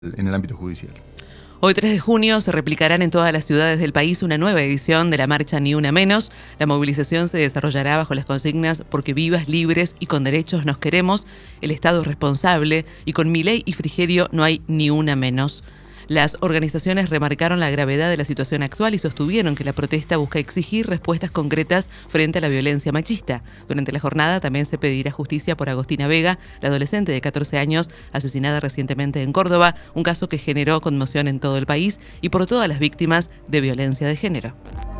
en el ámbito judicial. Hoy 3 de junio se replicarán en todas las ciudades del país una nueva edición de la marcha Ni Una Menos. La movilización se desarrollará bajo las consignas porque vivas, libres y con derechos nos queremos, el Estado es responsable y con Milei y Frigerio no hay ni una menos. Las organizaciones remarcaron la gravedad de la situación actual y sostuvieron que la protesta busca exigir respuestas concretas frente a la violencia machista. Durante la jornada también se pedirá justicia por Agostina Vega, la adolescente de 14 años asesinada recientemente en Córdoba, un caso que generó conmoción en todo el país, y por todas las víctimas de violencia de género.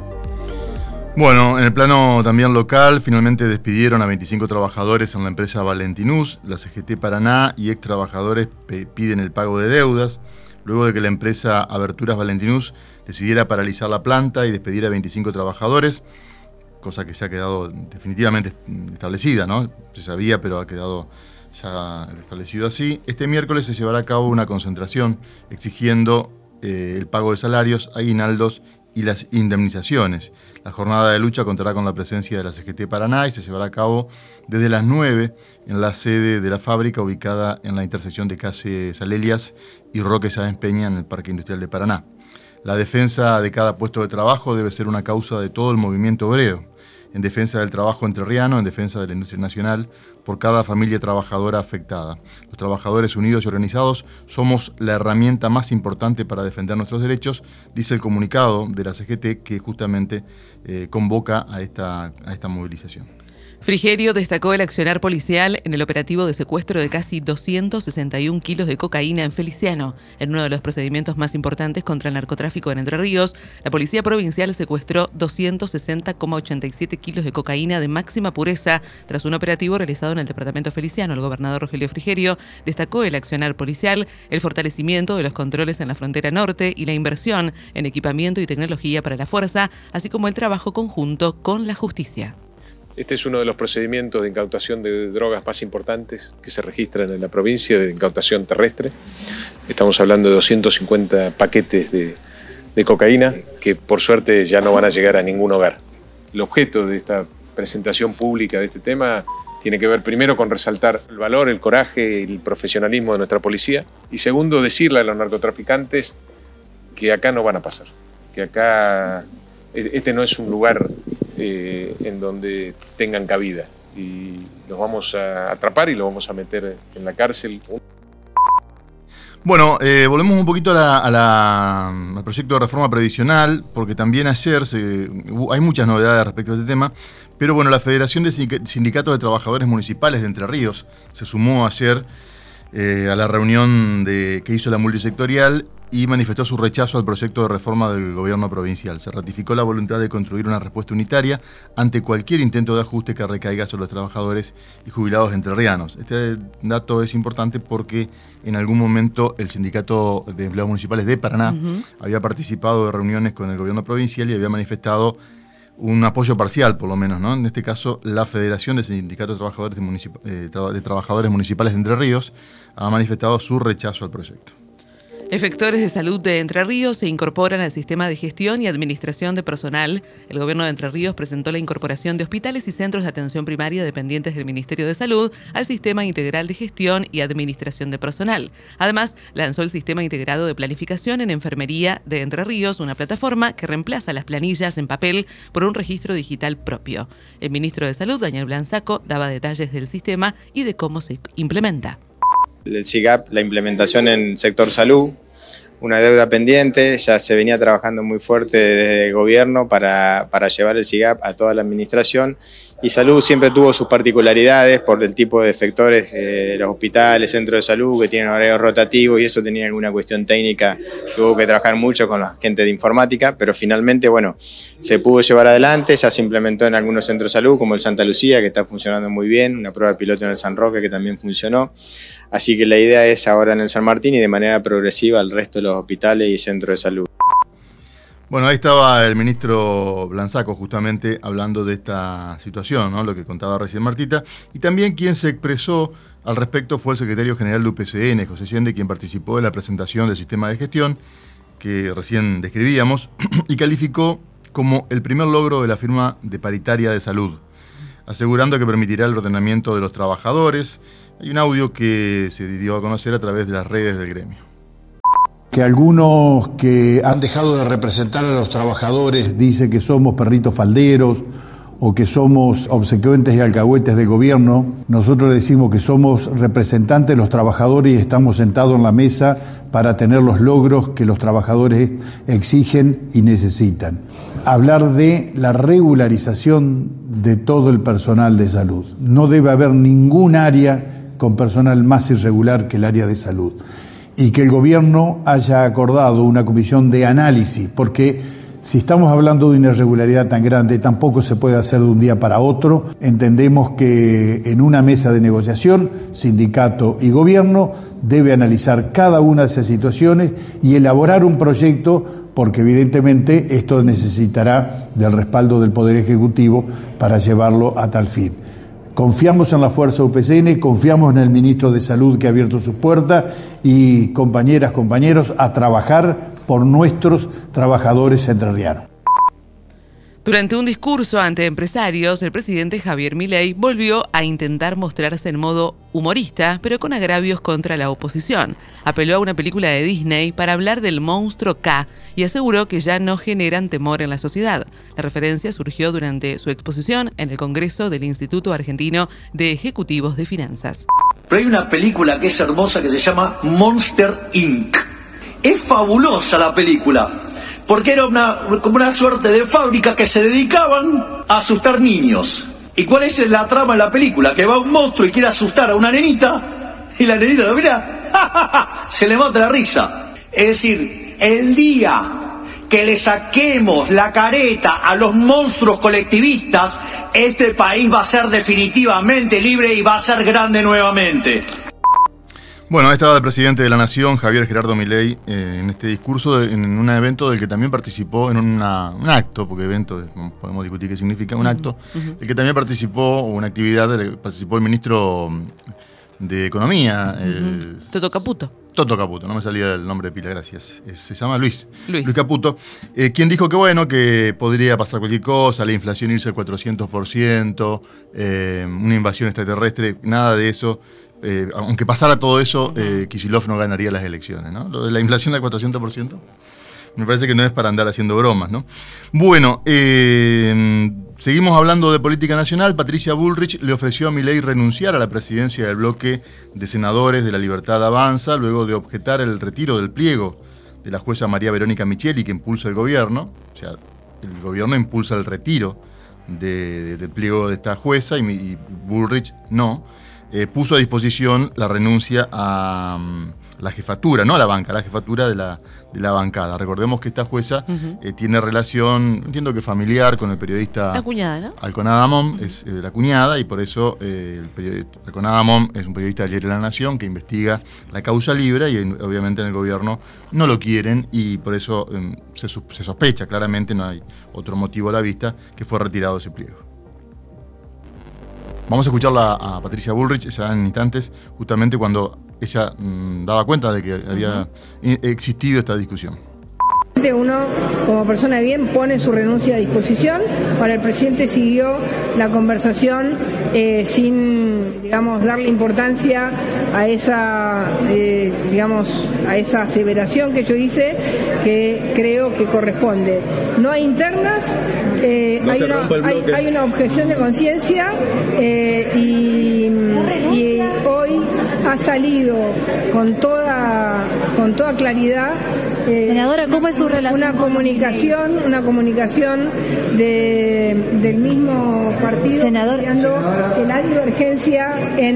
Bueno, en el plano también local, finalmente despidieron a 25 trabajadores en la empresa Valentinus. La CGT Paraná y ex trabajadores piden el pago de deudas, luego de que la empresa Aberturas Valentinus decidiera paralizar la planta y despedir a 25 trabajadores, cosa que ya ha quedado definitivamente establecida, ¿no? Se sabía, pero ha quedado ya establecido así. Este miércoles se llevará a cabo una concentración exigiendo el pago de salarios, aguinaldos y las indemnizaciones. La jornada de lucha contará con la presencia de la CGT Paraná y se llevará a cabo desde las 9 en la sede de la fábrica ubicada en la intersección de Calle Salelias y Roque Sáenz Peña en el Parque Industrial de Paraná. La defensa de cada puesto de trabajo debe ser una causa de todo el movimiento obrero, en defensa del trabajo entrerriano, en defensa de la industria nacional, por cada familia trabajadora afectada. Los trabajadores unidos y organizados somos la herramienta más importante para defender nuestros derechos, dice el comunicado de la CGT que justamente convoca a esta movilización. Frigerio destacó el accionar policial en el operativo de secuestro de casi 261 kilos de cocaína en Feliciano. En uno de los procedimientos más importantes contra el narcotráfico en Entre Ríos, la Policía Provincial secuestró 260,87 kilos de cocaína de máxima pureza tras un operativo realizado en el departamento Feliciano. El gobernador Rogelio Frigerio destacó el accionar policial, el fortalecimiento de los controles en la frontera norte y la inversión en equipamiento y tecnología para la fuerza, así como el trabajo conjunto con la justicia. Este es uno de los procedimientos de incautación de drogas más importantes que se registran en la provincia, de incautación terrestre. Estamos hablando de 250 paquetes de cocaína que por suerte ya no van a llegar a ningún hogar. El objeto de esta presentación pública de este tema tiene que ver primero con resaltar el valor, el coraje y el profesionalismo de nuestra policía, y segundo, decirle a los narcotraficantes que acá no van a pasar, que acá este no es un lugar en donde tengan cabida, y los vamos a atrapar y los vamos a meter en la cárcel. Bueno, volvemos un poquito al proyecto de reforma previsional, porque también ayer hay muchas novedades respecto a este tema, pero bueno, la Federación de Sindicatos de Trabajadores Municipales de Entre Ríos se sumó ayer a la reunión que hizo la multisectorial y manifestó su rechazo al proyecto de reforma del gobierno provincial. Se ratificó la voluntad de construir una respuesta unitaria ante cualquier intento de ajuste que recaiga sobre los trabajadores y jubilados entrerrianos. Este dato es importante porque en algún momento el Sindicato de Empleados Municipales de Paraná había participado de reuniones con el gobierno provincial y había manifestado un apoyo parcial, por lo menos, ¿no? En este caso, la Federación de Sindicatos de Trabajadores Municipales de Entre Ríos ha manifestado su rechazo al proyecto. Efectores de salud de Entre Ríos se incorporan al sistema de gestión y administración de personal. El gobierno de Entre Ríos presentó la incorporación de hospitales y centros de atención primaria dependientes del Ministerio de Salud al sistema integral de gestión y administración de personal. Además, lanzó el sistema integrado de planificación en enfermería de Entre Ríos, una plataforma que reemplaza las planillas en papel por un registro digital propio. El ministro de Salud, Daniel Blansaco, daba detalles del sistema y de cómo se implementa. El SIGAP, la implementación en sector salud, una deuda pendiente, ya se venía trabajando muy fuerte desde el gobierno para llevar el SIGAP a toda la administración, y salud siempre tuvo sus particularidades por el tipo de efectores, los hospitales, centros de salud que tienen horarios rotativos, y eso tenía alguna cuestión técnica que hubo que trabajar mucho con la gente de informática, pero finalmente, bueno, se pudo llevar adelante, ya se implementó en algunos centros de salud como el Santa Lucía, que está funcionando muy bien, una prueba piloto en el San Roque que también funcionó. Así que la idea es ahora en el San Martín y de manera progresiva al resto de los hospitales y centros de salud. Bueno, ahí estaba el ministro Blansaco justamente hablando de esta situación, ¿no? Lo que contaba recién Martita. Y también quien se expresó al respecto fue el secretario general de UPCN, José Yende, quien participó de la presentación del sistema de gestión que recién describíamos y calificó como el primer logro de la firma de paritaria de salud, asegurando que permitirá el ordenamiento de los trabajadores. Hay un audio que se dio a conocer a través de las redes del gremio. Que algunos que han dejado de representar a los trabajadores dicen que somos perritos falderos o que somos obsecuentes y alcahuetes del gobierno. Nosotros decimos que somos representantes de los trabajadores y estamos sentados en la mesa para tener los logros que los trabajadores exigen y necesitan. Hablar de la regularización de todo el personal de salud. No debe haber ningún área con personal más irregular que el área de salud. Y que el gobierno haya acordado una comisión de análisis, porque si estamos hablando de una irregularidad tan grande, tampoco se puede hacer de un día para otro. Entendemos que en una mesa de negociación, sindicato y gobierno, debe analizar cada una de esas situaciones y elaborar un proyecto, porque evidentemente esto necesitará del respaldo del Poder Ejecutivo para llevarlo a tal fin. Confiamos en la fuerza UPCN, confiamos en el ministro de Salud que ha abierto sus puertas y compañeras, compañeros, a trabajar por nuestros trabajadores entrerrianos. Durante un discurso ante empresarios, el presidente Javier Milei volvió a intentar mostrarse en modo humorista, pero con agravios contra la oposición. Apeló a una película de Disney para hablar del monstruo K y aseguró que ya no generan temor en la sociedad. La referencia surgió durante su exposición en el Congreso del Instituto Argentino de Ejecutivos de Finanzas. Pero hay una película que es hermosa que se llama Monster Inc. Es fabulosa la película, porque era como una suerte de fábrica que se dedicaban a asustar niños. ¿Y cuál es la trama de la película? Que va un monstruo y quiere asustar a una nenita, y la nenita lo mira, se le mata la risa. Es decir, el día que le saquemos la careta a los monstruos colectivistas, este país va a ser definitivamente libre y va a ser grande nuevamente. Bueno, ahí estaba el presidente de la Nación, Javier Gerardo Milei, en este discurso, en un evento del que también participó, en un acto, porque evento, podemos discutir qué significa, un acto, del que también participó, o una actividad del que participó el ministro de Economía. Toto Caputo. Toto Caputo, no me salía el nombre de pila, gracias. Se llama Luis Caputo, quien dijo que bueno, que podría pasar cualquier cosa, la inflación irse al 400%, una invasión extraterrestre, nada de eso. Aunque pasara todo eso, Kicillof no ganaría las elecciones, ¿no? Lo de la inflación al 400%, me parece que no es para andar haciendo bromas, ¿no? Bueno, seguimos hablando de política nacional. Patricia Bullrich le ofreció a Milei renunciar a la presidencia del bloque de senadores de La Libertad Avanza, luego de objetar el retiro del pliego de la jueza María Verónica Micheli, que impulsa el gobierno. O sea, el gobierno impulsa el retiro del pliego de esta jueza y Bullrich no. Puso a disposición la renuncia a la jefatura, no a la banca, la jefatura de la bancada. Recordemos que esta jueza tiene relación, entiendo que familiar, con el periodista... La cuñada, ¿no? Alconada Amón, es la cuñada, y por eso Alconada Amón es un periodista del diario La Nación que investiga la causa libre y obviamente en el gobierno no lo quieren y por eso se sospecha claramente, no hay otro motivo a la vista, que fue retirado ese pliego. Vamos a escucharla a Patricia Bullrich ya en instantes, justamente cuando ella daba cuenta de que había existido esta discusión. Uno, como persona de bien, pone su renuncia a disposición. Ahora el presidente siguió la conversación sin, digamos, darle importancia a esa, a esa aseveración que yo hice, que creo que corresponde. No hay internas, hay una objeción de conciencia y hoy ha salido con toda claridad. Senadora, ¿cómo es su relación? Una comunicación del mismo partido, senador, que la divergencia en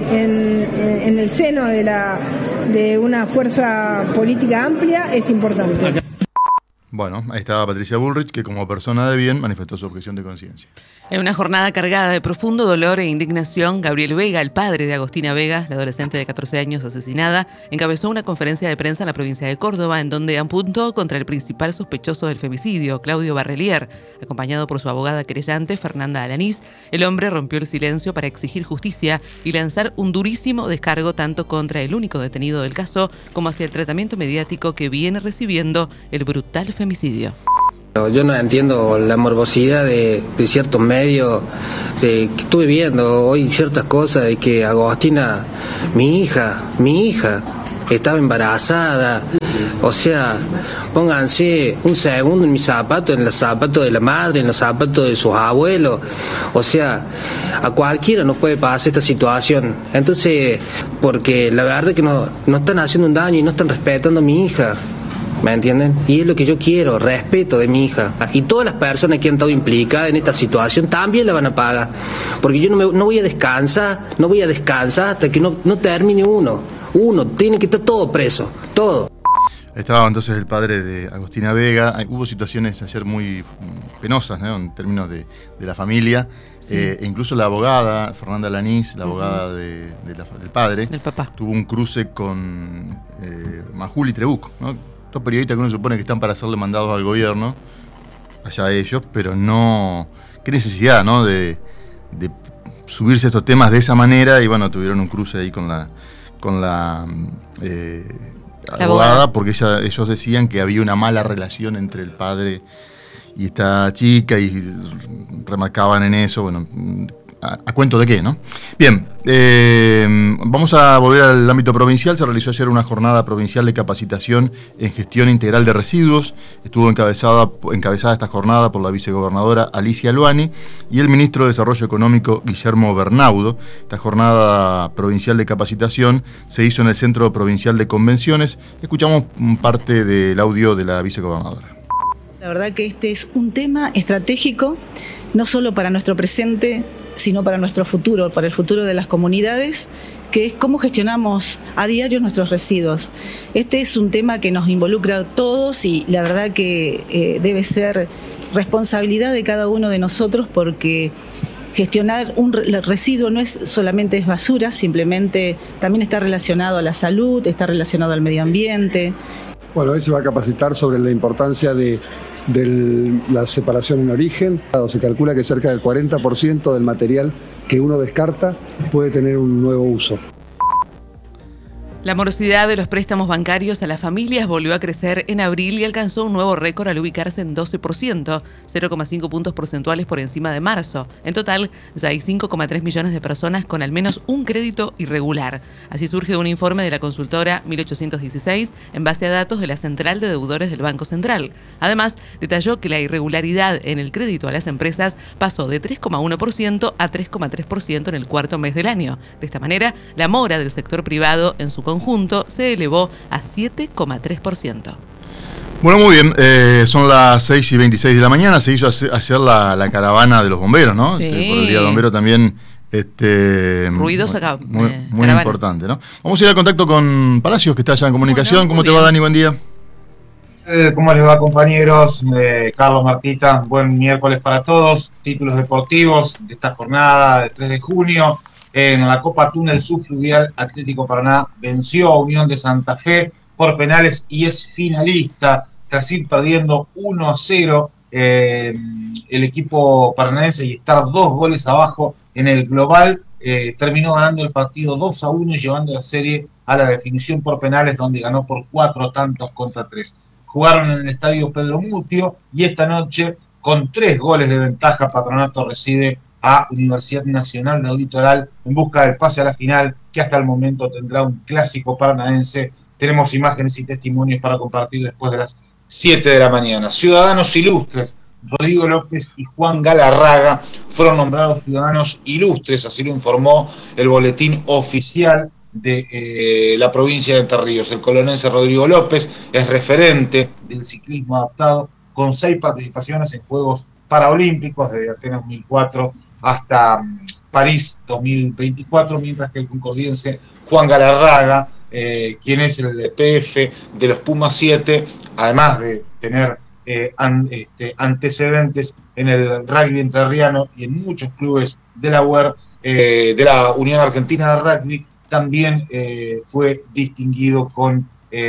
el seno de una fuerza política amplia es importante. Bueno, ahí estaba Patricia Bullrich, que como persona de bien manifestó su objeción de conciencia. En una jornada cargada de profundo dolor e indignación, Gabriel Vega, el padre de Agostina Vega, la adolescente de 14 años asesinada, encabezó una conferencia de prensa en la provincia de Córdoba, en donde apuntó contra el principal sospechoso del femicidio, Claudio Barrelier. Acompañado por su abogada querellante, Fernanda Alanís, el hombre rompió el silencio para exigir justicia y lanzar un durísimo descargo tanto contra el único detenido del caso como hacia el tratamiento mediático que viene recibiendo el brutal femicidio. Yo no entiendo la morbosidad de ciertos medios, que estuve viendo hoy ciertas cosas de que Agostina, mi hija, estaba embarazada O sea, pónganse un segundo en mis zapatos, en los zapatos de la madre, en los zapatos de sus abuelos. O sea, a cualquiera nos puede pasar esta situación. Entonces, porque la verdad es que no están haciendo un daño y no están respetando a mi hija. ¿Me entienden? Y es lo que yo quiero, respeto de mi hija. Y todas las personas que han estado implicadas en esta situación también la van a pagar. Porque yo no voy a descansar hasta que no termine uno. Uno, tiene que estar todo preso, todo. Estaba entonces el padre de Agostina Vega. Hubo situaciones ayer muy penosas, ¿no?, en términos de la familia. Sí. E incluso la abogada, Fernanda Lanís, la abogada del padre, del papá, tuvo un cruce con Majuli Trebuch, ¿no? Estos periodistas que uno supone que están para hacerle mandados al gobierno, allá ellos, pero no... Qué necesidad, ¿no?, de subirse a estos temas de esa manera. Y bueno, tuvieron un cruce ahí con la abogada, porque ellos decían que había una mala relación entre el padre y esta chica, y remarcaban en eso, bueno, a cuento de qué, ¿no? Bien, vamos a volver al ámbito provincial. Se realizó ayer una jornada provincial de capacitación en gestión integral de residuos. Estuvo encabezada esta jornada por la vicegobernadora Alicia Luani y el ministro de Desarrollo Económico Guillermo Bernaudo. Esta jornada provincial de capacitación se hizo en el Centro Provincial de Convenciones. Escuchamos parte del audio de la vicegobernadora. La verdad que este es un tema estratégico, no solo para nuestro presente, sino para nuestro futuro, para el futuro de las comunidades, que es cómo gestionamos a diario nuestros residuos. Este es un tema que nos involucra a todos y la verdad que debe ser responsabilidad de cada uno de nosotros, porque gestionar un residuo no es solamente basura, simplemente también está relacionado a la salud, está relacionado al medio ambiente. Bueno, hoy se va a capacitar sobre la importancia de la separación en origen. Se calcula que cerca del 40% del material que uno descarta puede tener un nuevo uso. La morosidad de los préstamos bancarios a las familias volvió a crecer en abril y alcanzó un nuevo récord al ubicarse en 12%, 0,5 puntos porcentuales por encima de marzo. En total, ya hay 5,3 millones de personas con al menos un crédito irregular. Así surge un informe de la consultora 1816 en base a datos de la Central de Deudores del Banco Central. Además, detalló que la irregularidad en el crédito a las empresas pasó de 3,1% a 3,3% en el cuarto mes del año. De esta manera, la mora del sector privado en su conjunto se elevó a 7,3%. Bueno, muy bien, son las 6:26 de la mañana. Se hizo ayer la caravana de los bomberos, ¿no? Sí. Por el Día del Bombero también. Ruidos acá. Muy importante, ¿no? Vamos a ir al contacto con Palacios, que está allá en comunicación. Bueno, ¿cómo te va, Dani? Buen día. ¿Cómo les va, compañeros? Carlos, Martita, buen miércoles para todos. Títulos deportivos de esta jornada de 3 de junio. En la Copa Túnel Subfluvial, Atlético Paraná venció a Unión de Santa Fe por penales y es finalista. Tras ir perdiendo 1-0 el equipo paranaense y estar 2 goles abajo en el global, terminó ganando el partido 2-1 y llevando la serie a la definición por penales, donde ganó por 4-3. Jugaron en el estadio Pedro Mutio y esta noche, con 3 goles de ventaja, Patronato recibe a Universidad Nacional del Litoral en busca del pase a la final, que hasta el momento tendrá un clásico paranaense. Tenemos imágenes y testimonios para compartir después de las 7 de la mañana. Ciudadanos ilustres, Rodrigo López y Juan Galarraga fueron nombrados ciudadanos ilustres, así lo informó el boletín oficial de la provincia de Entre Ríos. El colonense Rodrigo López es referente del ciclismo adaptado, con 6 participaciones en Juegos Paralímpicos desde Atenas 2004 hasta París 2024, mientras que el concordiense Juan Galarraga, quien es el PF de los Pumas 7, además de tener antecedentes en el rugby entrerriano y en muchos clubes de la UAR, de la Unión Argentina de Rugby, también fue distinguido con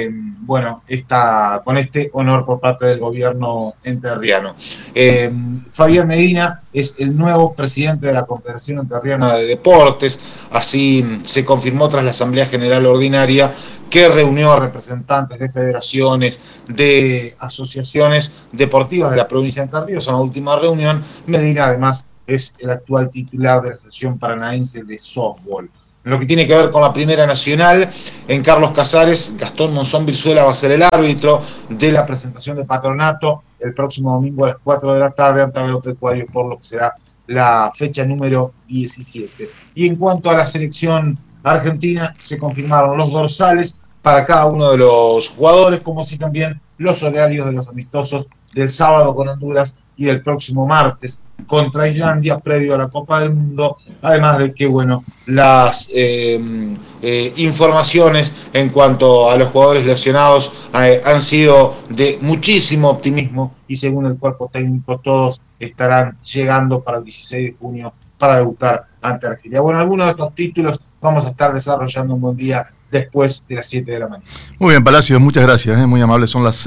este honor por parte del gobierno entrerriano. Fabián Medina es el nuevo presidente de la Confederación Entrerriana de Deportes. Así se confirmó tras la Asamblea General Ordinaria, que reunió a representantes de federaciones, de asociaciones deportivas de la provincia de Entre Ríos. En la última reunión, Medina además es el actual titular de la Asociación Paranaense de Softball. En lo que tiene que ver con la Primera Nacional, en Carlos Casares, Gastón Monzón Virzuela va a ser el árbitro de la presentación de Patronato el próximo domingo a las 4 de la tarde ante Agropecuario, por lo que será la fecha número 17. Y en cuanto a la selección argentina, se confirmaron los dorsales para cada uno de los jugadores, como así también los horarios de los amistosos del sábado con Honduras y del próximo martes contra Islandia, previo a la Copa del Mundo, además de que, bueno, las informaciones en cuanto a los jugadores lesionados han sido de muchísimo optimismo, y según el cuerpo técnico todos estarán llegando para el 16 de junio para debutar ante Argelia. Bueno, algunos de estos títulos vamos a estar desarrollando un buen día después de las 7 de la mañana. Muy bien, Palacios, muchas gracias, muy amable. Son las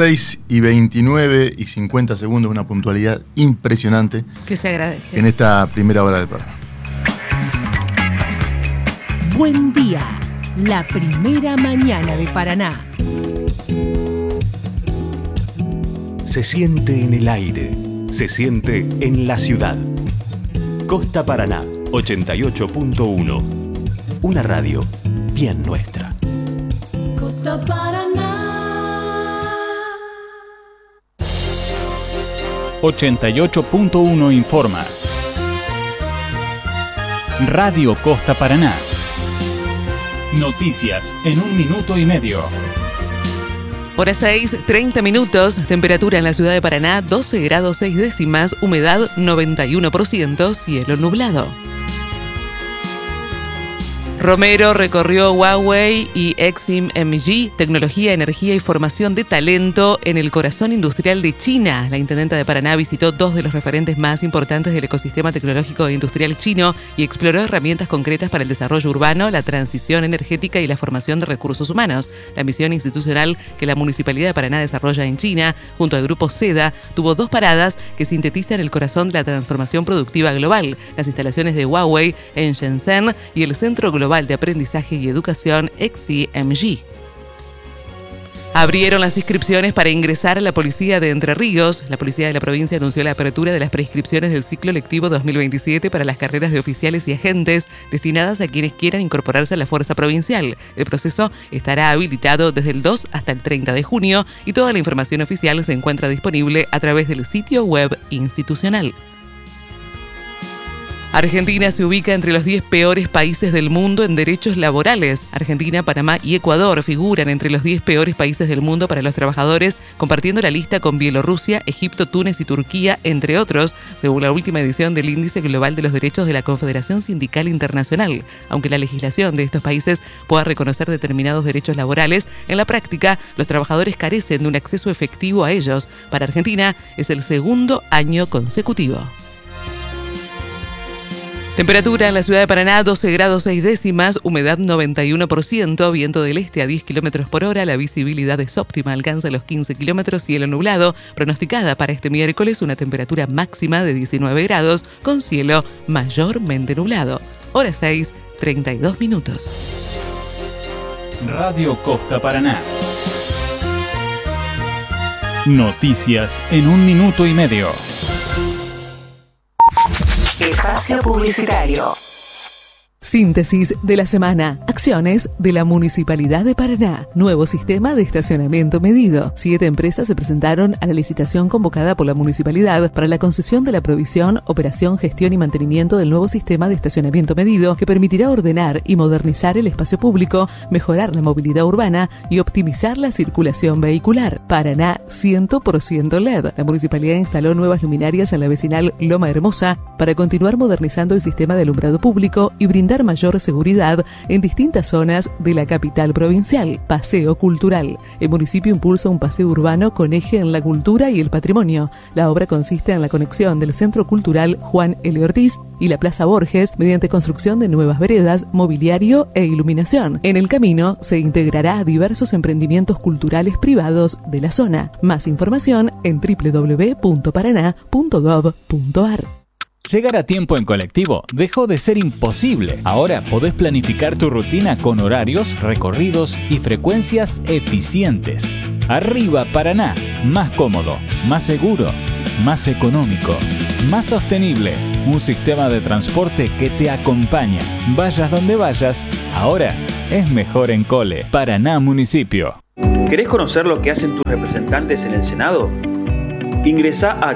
6:29:50, una puntualidad impresionante. Que se agradece. En esta primera hora del programa. Buen día, la primera mañana de Paraná. Se siente en el aire, se siente en la ciudad. Costa Paraná, 88.1. Una radio bien nuestra. Costa Paraná. 88.1 informa. Radio Costa Paraná. Noticias en 1 minuto y medio. Hora 6:30, temperatura en la ciudad de Paraná 12 grados 6 décimas, humedad 91%, cielo nublado. Romero recorrió Huawei y Exim MG, tecnología, energía y formación de talento en el corazón industrial de China. La intendenta de Paraná visitó 2 de los referentes más importantes del ecosistema tecnológico e industrial chino y exploró herramientas concretas para el desarrollo urbano, la transición energética y la formación de recursos humanos. La misión institucional que la Municipalidad de Paraná desarrolla en China, junto al Grupo SEDA, tuvo 2 paradas que sintetizan el corazón de la transformación productiva global: las instalaciones de Huawei en Shenzhen y el Centro Global de Aprendizaje y Educación XIMG. Abrieron las inscripciones para ingresar a la Policía de Entre Ríos. La Policía de la provincia anunció la apertura de las preinscripciones del ciclo lectivo 2027 para las carreras de oficiales y agentes destinadas a quienes quieran incorporarse a la Fuerza Provincial. El proceso estará habilitado desde el 2 hasta el 30 de junio y toda la información oficial se encuentra disponible a través del sitio web institucional. Argentina se ubica entre los 10 peores países del mundo en derechos laborales. Argentina, Panamá y Ecuador figuran entre los 10 peores países del mundo para los trabajadores, compartiendo la lista con Bielorrusia, Egipto, Túnez y Turquía, entre otros, según la última edición del Índice Global de los Derechos de la Confederación Sindical Internacional. Aunque la legislación de estos países pueda reconocer determinados derechos laborales, en la práctica los trabajadores carecen de un acceso efectivo a ellos. Para Argentina es el segundo año consecutivo. Temperatura en la ciudad de Paraná 12 grados 6 décimas, humedad 91%, viento del este a 10 km por hora, la visibilidad es óptima, alcanza los 15 km, cielo nublado, pronosticada para este miércoles una temperatura máxima de 19 grados con cielo mayormente nublado. Hora 6:32. Radio Costa Paraná. Noticias en 1 minuto y medio. Espacio publicitario. Síntesis de la semana. Acciones de la Municipalidad de Paraná. Nuevo sistema de estacionamiento medido. 7 empresas se presentaron a la licitación convocada por la Municipalidad para la concesión de la provisión, operación, gestión y mantenimiento del nuevo sistema de estacionamiento medido que permitirá ordenar y modernizar el espacio público, mejorar la movilidad urbana y optimizar la circulación vehicular. Paraná 100% LED. La Municipalidad instaló nuevas luminarias en la vecinal Loma Hermosa para continuar modernizando el sistema de alumbrado público y brindar mayor seguridad en distintas zonas de la capital provincial. Paseo cultural. El municipio impulsa un paseo urbano con eje en la cultura y el patrimonio. La obra consiste en la conexión del Centro Cultural Juan L. Ortiz y la Plaza Borges mediante construcción de nuevas veredas, mobiliario e iluminación. En el camino se integrará a diversos emprendimientos culturales privados de la zona. Más información en www.paraná.gov.ar. Llegar a tiempo en colectivo dejó de ser imposible. Ahora podés planificar tu rutina con horarios, recorridos y frecuencias eficientes. Arriba Paraná, más cómodo, más seguro, más económico, más sostenible. un sistema de transporte que te acompaña. Vayas donde vayas, ahora es mejor en Cole. Paraná Municipio. ¿Querés conocer lo que hacen tus representantes en el Senado? Ingresá a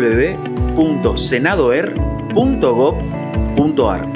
www.senadoer.gov.ar.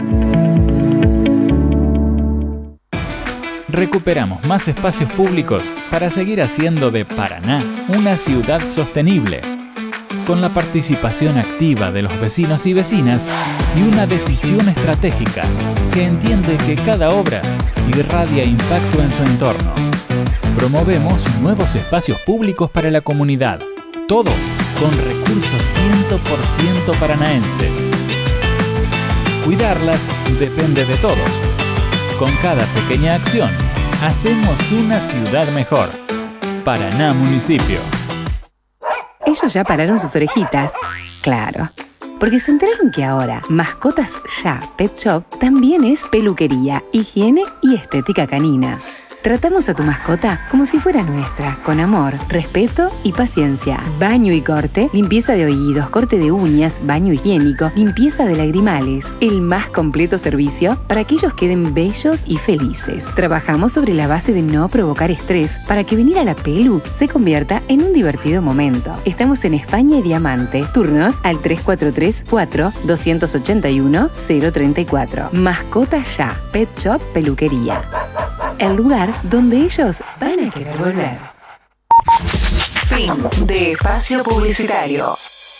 Recuperamos más espacios públicos para seguir haciendo de Paraná una ciudad sostenible, con la participación activa de los vecinos y vecinas y una decisión estratégica que entiende que cada obra irradia impacto en su entorno. Promovemos nuevos espacios públicos para la comunidad, todo con recursos 100% paranaenses. Cuidarlas depende de todos. Con cada pequeña acción, hacemos una ciudad mejor. Paraná Municipio. Ellos ya pararon sus orejitas. Claro. Porque se enteraron que ahora Mascotas Ya Pet Shop también es peluquería, higiene y estética canina. Tratamos a tu mascota como si fuera nuestra, con amor, respeto y paciencia. Baño y corte, limpieza de oídos, corte de uñas, baño higiénico, limpieza de lagrimales. El más completo servicio para que ellos queden bellos y felices. Trabajamos sobre la base de no provocar estrés para que venir a la pelu se convierta en un divertido momento. Estamos en España y Diamante. Turnos al 343-4-281-034. Mascotas Ya Pet Shop Peluquería. El lugar donde ellos van a querer volver. Fin de espacio publicitario.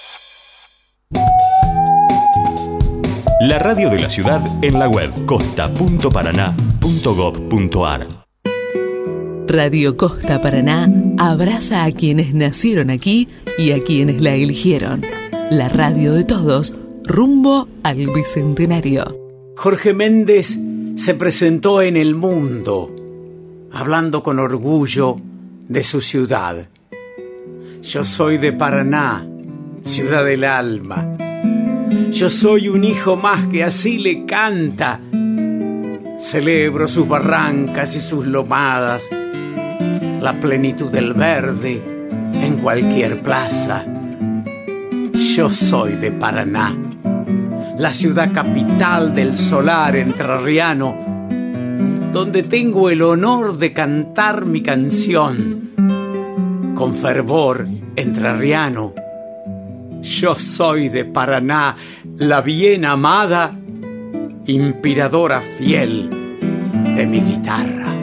La radio de la ciudad en la web costa.paraná.gov.ar. Radio Costa Paraná abraza a quienes nacieron aquí y a quienes la eligieron. La radio de todos, rumbo al Bicentenario. Jorge Méndez se presentó en El Mundo, hablando con orgullo de su ciudad. Yo soy de Paraná, ciudad del alma. Yo soy un hijo más que así le canta. Celebro sus barrancas y sus lomadas, la plenitud del verde en cualquier plaza. Yo soy de Paraná, la ciudad capital del solar entrerriano, donde tengo el honor de cantar mi canción con fervor entrerriano. Yo soy de Paraná, la bien amada, inspiradora fiel de mi guitarra.